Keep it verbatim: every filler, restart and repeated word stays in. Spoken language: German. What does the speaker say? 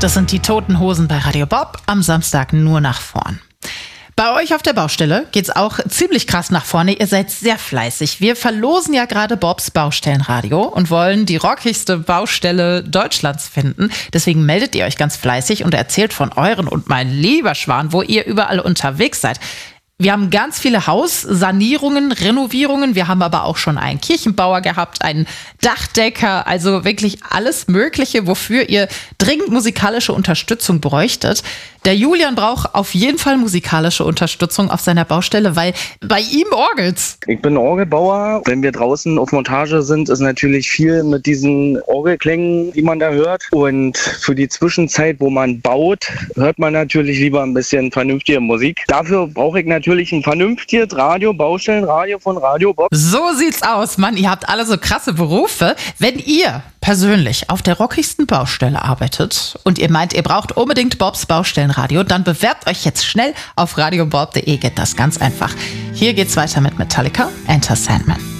Das sind die Toten Hosen bei Radio Bob am Samstag nur nach vorn. Bei euch auf der Baustelle geht's auch ziemlich krass nach vorne. Ihr seid sehr fleißig. Wir verlosen ja gerade Bobs Baustellenradio und wollen die rockigste Baustelle Deutschlands finden. Deswegen meldet ihr euch ganz fleißig und erzählt von euren und mein lieber Schwan, wo ihr überall unterwegs seid. Wir haben ganz viele Haussanierungen, Renovierungen. Wir haben aber auch schon einen Kirchenbauer gehabt, einen Dachdecker, also wirklich alles Mögliche, wofür ihr dringend musikalische Unterstützung bräuchtet. Der Julian braucht auf jeden Fall musikalische Unterstützung auf seiner Baustelle, weil bei ihm orgelt's. Ich bin Orgelbauer. Wenn wir draußen auf Montage sind, ist natürlich viel mit diesen Orgelklängen, die man da hört. Und für die Zwischenzeit, wo man baut, hört man natürlich lieber ein bisschen vernünftige Musik. Dafür brauche ich natürlich ein vernünftiges Radio, Baustellenradio von Radio Bob. So sieht's aus, Mann. Ihr habt alle so krasse Berufe. Wenn ihr persönlich auf der rockigsten Baustelle arbeitet und ihr meint, ihr braucht unbedingt Bobs Baustellenradio, dann bewerbt euch jetzt schnell auf radiobob punkt de. Geht das ganz einfach. Hier geht's weiter mit Metallica, Enter Sandman.